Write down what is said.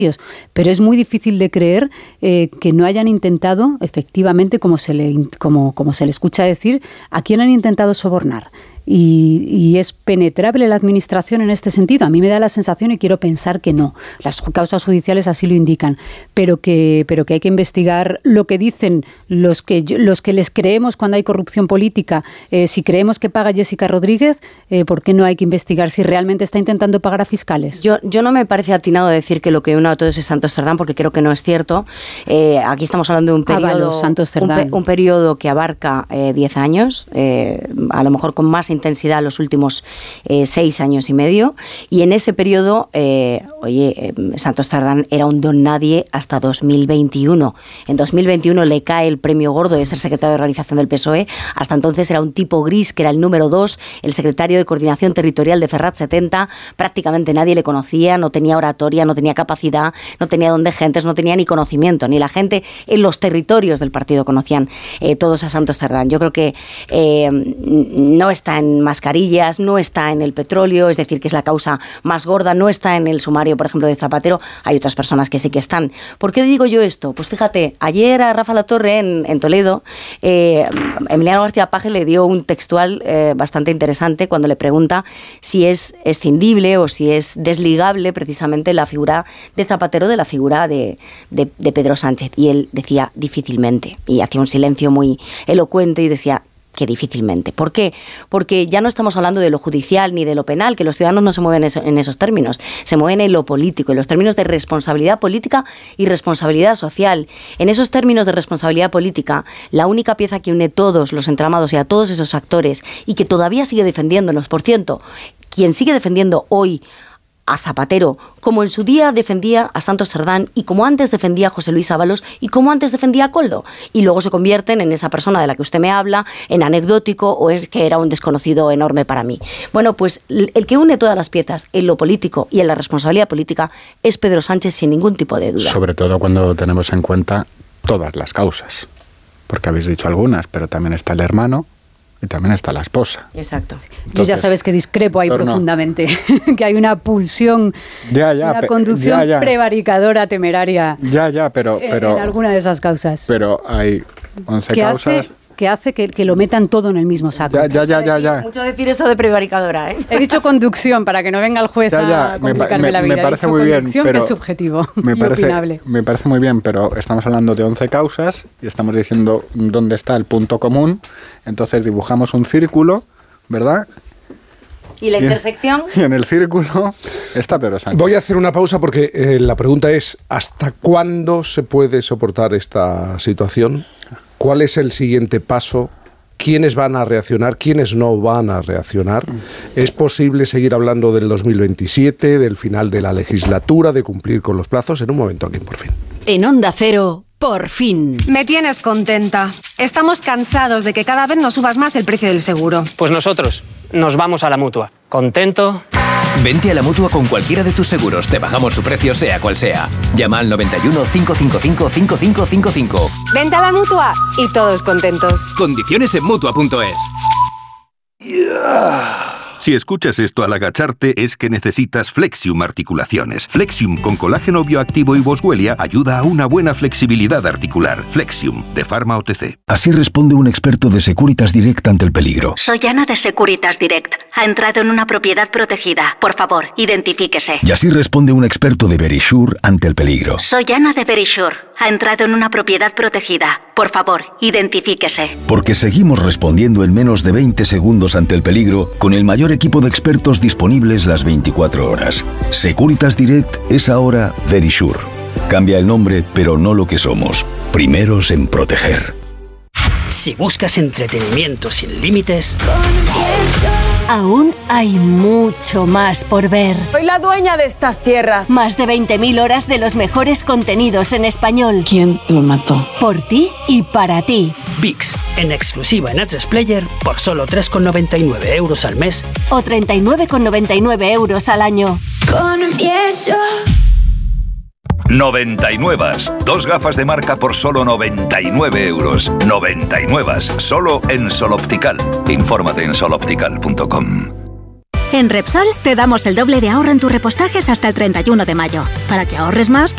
pero es muy difícil de creer que no hayan intentado, efectivamente, como se le escucha decir, ¿a quién han intentado sobornar? Y es penetrable la administración en este sentido. A mí me da la sensación, y quiero pensar que no. Las causas judiciales así lo indican, pero que hay que investigar lo que dicen los que les creemos cuando hay corrupción política. Si creemos que paga Jessica Rodríguez, ¿por qué no hay que investigar si realmente está intentando pagar a fiscales? Yo no me parece atinado decir que lo que une a todos es Santos Cerdán, porque creo que no es cierto. Aquí estamos hablando de un periodo, un periodo que abarca 10 años, a lo mejor con más intensidad los últimos 6 años y medio, y en ese periodo, Santos Cerdán era un don nadie hasta 2021. En 2021 le cae el premio gordo de ser secretario de organización del PSOE. Hasta entonces era un tipo gris, que era el número 2, el secretario de coordinación territorial de Ferrat 70. Prácticamente nadie le conocía, no tenía oratoria, no tenía capacidad, no tenía don de gentes, no tenía ni conocimiento, ni la gente en los territorios del partido conocían todos a Santos Cerdán. Yo creo que no está en mascarillas, no está en el petróleo, es decir, que es la causa más gorda, no está en el sumario, por ejemplo, de Zapatero. Hay otras personas que sí que están. ¿Por qué digo yo esto? Pues fíjate, ayer a Rafa Latorre en Toledo, Emiliano García Paje le dio un textual bastante interesante cuando le pregunta si es escindible o si es desligable precisamente la figura de Zapatero de la figura de Pedro Sánchez. Y él decía difícilmente, y hacía un silencio muy elocuente y decía que difícilmente. ¿Por qué? Porque ya no estamos hablando de lo judicial ni de lo penal, que los ciudadanos no se mueven en esos términos, se mueven en lo político, en los términos de responsabilidad política y responsabilidad social. En esos términos de responsabilidad política, la única pieza que une todos los entramados y a todos esos actores y que todavía sigue defendiéndonos, por cierto, quien sigue defendiendo hoy a Zapatero, como en su día defendía a Santos Cerdán y como antes defendía a José Luis Ábalos y como antes defendía a Koldo, y luego se convierten en esa persona de la que usted me habla, en anecdótico, o es que era un desconocido enorme para mí. Bueno, pues el que une todas las piezas en lo político y en la responsabilidad política es Pedro Sánchez, sin ningún tipo de duda. Sobre todo cuando tenemos en cuenta todas las causas, porque habéis dicho algunas, pero también está el hermano y también está la esposa. Exacto. Entonces, yo ya sabes que discrepo ahí profundamente, que hay una pulsión, una conducción prevaricadora, temeraria pero en alguna de esas causas. Pero hay 11 causas... que hace que lo metan todo en el mismo saco. Ya. Mucho decir eso de prevaricadora, ¿eh? He dicho conducción para que no venga el juez a complicarme la vida. Me parece muy bien, pero que es subjetivo y opinable. Me parece muy bien, pero estamos hablando de 11 causas y estamos diciendo dónde está el punto común. Entonces dibujamos un círculo, ¿verdad? ¿Y la intersección? Y en el círculo está Pedro Sánchez. Voy a hacer una pausa porque la pregunta es ¿hasta cuándo se puede soportar esta situación? ¿Cuál es el siguiente paso? ¿Quiénes van a reaccionar? ¿Quiénes no van a reaccionar? ¿Es posible seguir hablando del 2027, del final de la legislatura, de cumplir con los plazos? En un momento aquí, por fin. En Onda Cero, por fin. Me tienes contenta. Estamos cansados de que cada vez nos subas más el precio del seguro. Pues nosotros nos vamos a la Mutua. ¿Contento? Vente a la Mutua con cualquiera de tus seguros. Te bajamos su precio sea cual sea. Llama al 91 555 5555. Vente a la Mutua y todos contentos. Condiciones en Mutua.es. Si escuchas esto al agacharte es que necesitas Flexium Articulaciones. Flexium con colágeno bioactivo y boswellia ayuda a una buena flexibilidad articular. Flexium, de Pharma OTC. Así responde un experto de Securitas Direct ante el peligro. Soy Ana de Securitas Direct. Ha entrado en una propiedad protegida. Por favor, identifíquese. Y así responde un experto de Verisure ante el peligro. Soy Ana de Verisure. Ha entrado en una propiedad protegida. Por favor, identifíquese. Porque seguimos respondiendo en menos de 20 segundos ante el peligro con el mayor equipo de expertos disponibles las 24 horas. Securitas Direct es ahora Verisure. Cambia el nombre, pero no lo que somos. Primeros en proteger. Si buscas entretenimiento sin límites... Aún hay mucho más por ver. Soy la dueña de estas tierras. Más de 20.000 horas de los mejores contenidos en español. ¿Quién lo mató? Por ti y para ti. VIX, en exclusiva en A3 Player, por solo 3,99 € al mes. O 39,99 € al año. Confieso. 99. 2 gafas de marca por solo 99 €. 99. Solo en Sol Optical. Infórmate en soloptical.com. En Repsol te damos el doble de ahorro en tus repostajes hasta el 31 de mayo. Para que ahorres más,